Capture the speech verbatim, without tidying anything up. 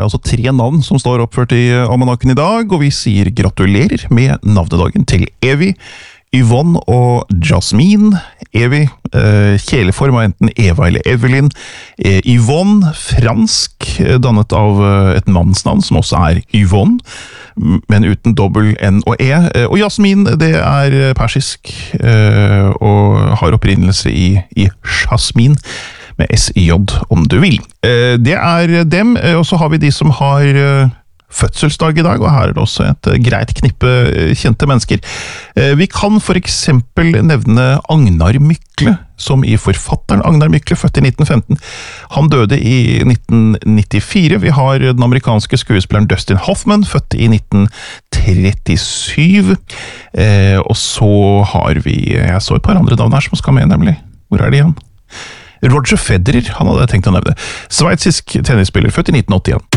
det altså tre navn som står oppført i almanakken i dag, og vi sier gratulerer med navnedagen til Evy, Yvonne og Jasmine. Evy, eh, kjæleform av enten Eva eller Evelyn. Eh, Yvonne, fransk, dannet av et mannsnavn som også er Yvonne, men uten dobbel N og E. Eh, og Jasmine, det er persisk, eh, og har opprinnelse i, i Jasmin, med S Y J om du vil. Eh, det er dem, og så har vi de som har eh, fødselsdag i dag, og her er det også et greit knippe kjente mennesker. Vi kan for eksempel nevne Agnar Mykle, som i forfatteren Agnar Mykle, født i nitten femten. Han døde i nitten nittifire. Vi har den amerikanske skuespilleren Dustin Hoffman, født i nitten trettisju. Eh, og så har vi, jeg så et par andre navn her som skal med, nemlig. Hvor er de igjen? Roger Federer, han hadde jeg tenkt å nevne. Sveitsisk tennisspiller, født i nitten åttien.